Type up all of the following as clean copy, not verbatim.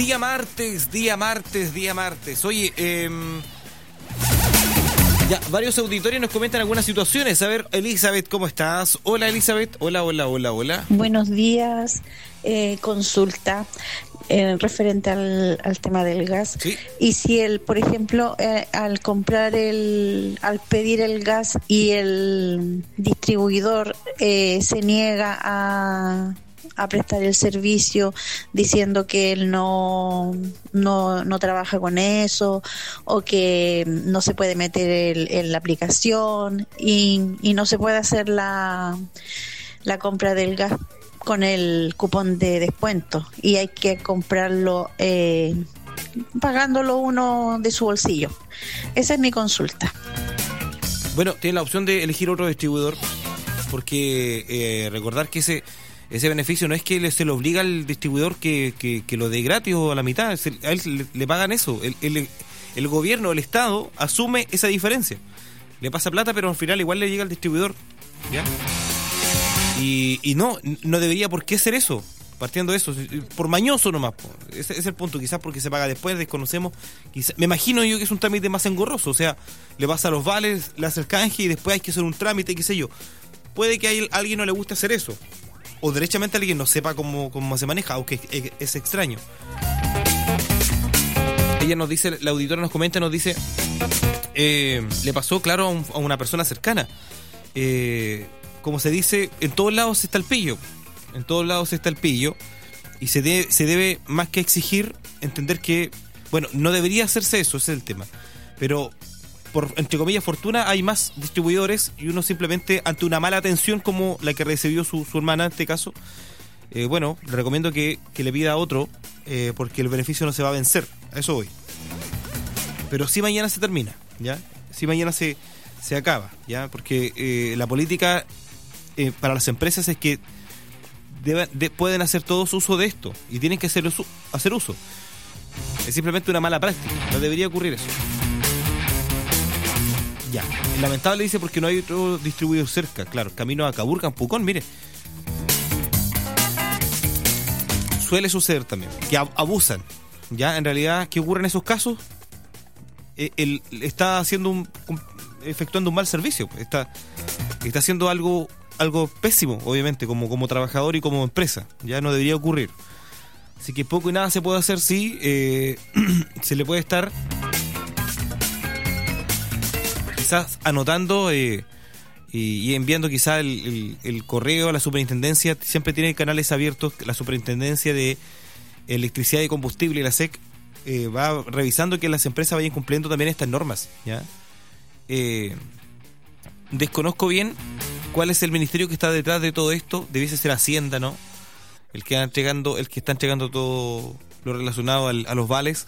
Día martes. Oye, ya, varios auditorios nos comentan algunas situaciones. A ver, Elizabeth, ¿cómo estás? Hola, Elizabeth. Hola. Buenos días. Consulta referente al tema del gas. ¿Sí? Y si por ejemplo, al pedir el gas y el distribuidor se niega a prestar el servicio diciendo que él no trabaja con eso, o que no se puede meter en la aplicación y no se puede hacer la compra del gas con el cupón de descuento, y hay que comprarlo pagándolo uno de su bolsillo. Esa es mi consulta. Bueno, tiene la opción de elegir otro distribuidor, porque recordar que ese beneficio no es que se le obliga al distribuidor que lo dé gratis o a la mitad. A él le pagan eso. El gobierno, el Estado, asume esa diferencia. Le pasa plata, pero al final igual le llega al distribuidor, ¿ya? Y no debería por qué ser eso, partiendo de eso, por mañoso nomás. Ese es el punto, quizás porque se paga después, desconocemos. Me imagino yo que es un trámite más engorroso, o sea, le pasa a los vales, le hace el canje y después hay que hacer un trámite, qué sé yo. Puede que a alguien no le guste hacer eso, o derechamente alguien no sepa cómo se maneja, aunque es extraño. Ella nos dice, la auditora nos comenta, nos dice, le pasó, claro, a una persona cercana. Como se dice, en todos lados está el pillo. Y se debe, más que exigir, entender que, bueno, no debería hacerse eso, ese es el tema. Pero, por, entre comillas, fortuna, hay más distribuidores y uno simplemente, ante una mala atención como la que recibió su hermana en este caso, bueno, le recomiendo que le pida a otro, porque el beneficio no se va a vencer. A eso voy. Pero sí mañana se termina, ¿ya? Sí mañana se acaba, ¿ya? Porque la política para las empresas es que pueden hacer todos uso de esto y tienen que hacer uso. Es simplemente una mala práctica, no debería ocurrir eso. Ya, lamentable, dice, porque no hay otro distribuidor cerca. Claro, camino a Caburca, en Pucón, mire. Suele suceder también, que abusan. Ya, en realidad, ¿qué ocurre en esos casos? Él está efectuando un mal servicio. Está haciendo algo pésimo, obviamente, como trabajador y como empresa. Ya no debería ocurrir. Así que poco y nada se puede hacer si se le puede estar quizás anotando y enviando quizás el correo a la superintendencia. Siempre tiene canales abiertos. La superintendencia de electricidad y combustible, la SEC, va revisando que las empresas vayan cumpliendo también estas normas, ¿ya? Desconozco bien cuál es el ministerio que está detrás de todo esto. Debiese ser Hacienda, ¿no? El que está entregando todo lo relacionado a los vales.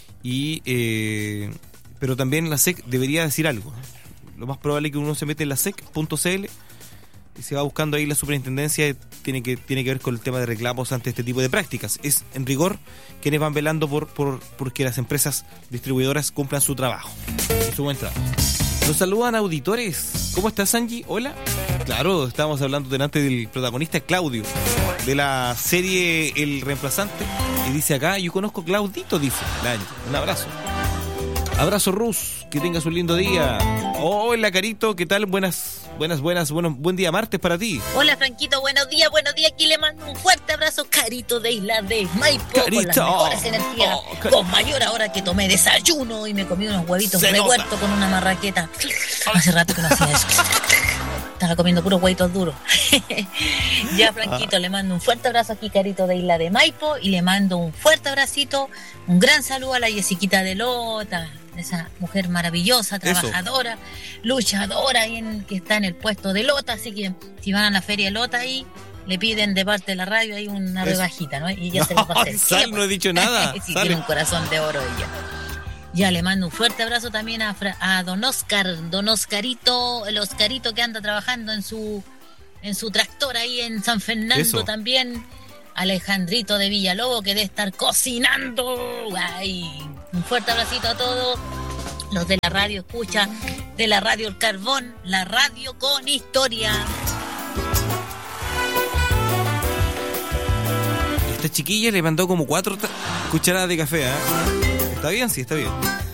Pero también la SEC debería decir algo. Lo más probable es que uno se mete en la sec.cl y se va buscando ahí la superintendencia. Tiene que ver con el tema de reclamos ante este tipo de prácticas. Es, en rigor, quienes van velando por que las empresas distribuidoras cumplan su trabajo y su buen trabajo. Nos saludan auditores. ¿Cómo estás, Angie? Hola. Claro, estábamos hablando delante del protagonista Claudio, de la serie El Reemplazante. Y dice acá, yo conozco a Claudito, dice la Angie. Un abrazo. Abrazo, Rus. Que tengas un lindo día. Hola, Carito. ¿Qué tal? Buenas. Bueno, buen día martes para ti. Hola, Franquito. Buenos días. Aquí le mando un fuerte abrazo, Carito de Isla de Maipo. Carito. Con las mejores energías. Con mayor ahora que tomé desayuno y me comí unos huevitos revueltos con una marraqueta. Hace rato que no hacía eso. Estaba comiendo puros huevitos duros. Ya, Franquito, le mando un fuerte abrazo aquí, Carito de Isla de Maipo. Y le mando un fuerte abracito, un gran saludo a la Yesiquita de Lota, esa mujer maravillosa, trabajadora, luchadora, que está en el puesto de Lota. Así que si van a la feria de Lota ahí, le piden de parte de la radio ahí una rebajita, ¿no? Y ya se les va a hacer. Sal, no he dicho nada. Sí, tiene un corazón de oro ella. Ya le mando un fuerte abrazo también a don Oscarito, el Oscarito que anda trabajando en su tractor ahí en San Fernando. Eso. También Alejandrito de Villalobos, que debe estar cocinando. Ay, un fuerte abracito a todos los de la radio escucha, de la radio El Carbón, la radio con historia. esta chiquilla le mandó como 4 cucharadas de café, ¿eh? ¿Está bien? Sí, está bien.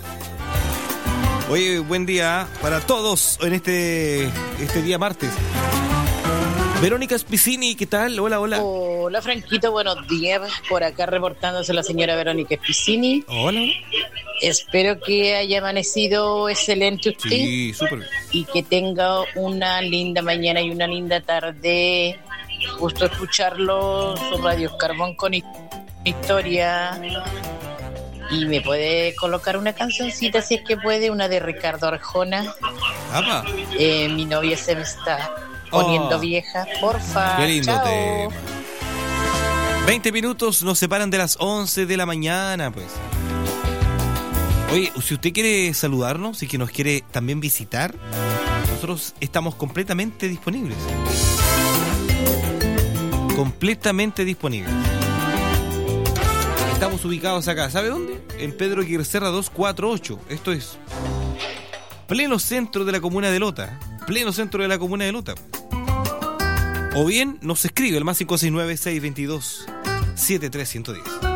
Oye, buen día para todos en este día martes. Verónica Spicini, ¿qué tal? Hola, hola. Hola, Franquito, buenos días. Por acá reportándose la señora Verónica Spicini. Hola. Espero que haya amanecido excelente usted. Sí, súper bien. Y que tenga una linda mañana y una linda tarde. Gusto escucharlo, su Radio Carbón con historia. Y me puede colocar una cancioncita, si es que puede, una de Ricardo Arjona. Mi novia se me está poniendo vieja, porfa. Qué lindo chao. tema. 20 minutos nos separan de las 11 de la mañana, pues. Oye, si usted quiere saludarnos, si que nos quiere también visitar, nosotros estamos completamente disponibles. Completamente disponibles. Estamos ubicados acá, ¿sabe dónde? En Pedro Aguirre Cerda 248. Esto es pleno centro de la comuna de Lota. Pleno centro de la comuna de Lota. O bien nos escribe el +569-622-73110.